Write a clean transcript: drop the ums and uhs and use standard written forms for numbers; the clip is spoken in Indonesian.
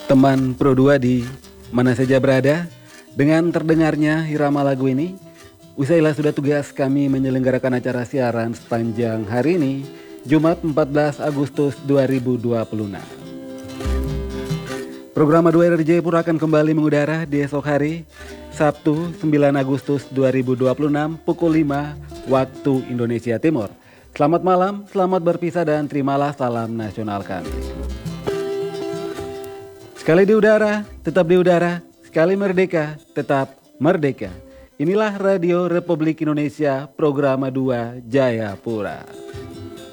Teman Pro 2 di mana saja berada, dengan terdengarnya irama lagu ini, usailah sudah tugas kami menyelenggarakan acara siaran sepanjang hari ini, Jumat 14 Agustus 2026. Program A2 RJ Pura akan kembali mengudara di esok hari, Sabtu 9 Agustus 2026 pukul 5 waktu Indonesia Timur. Selamat malam, selamat berpisah dan terimalah salam nasional kami. Sekali di udara, tetap di udara. Sekali merdeka, tetap merdeka. Inilah Radio Republik Indonesia, Program A2 Jayapura.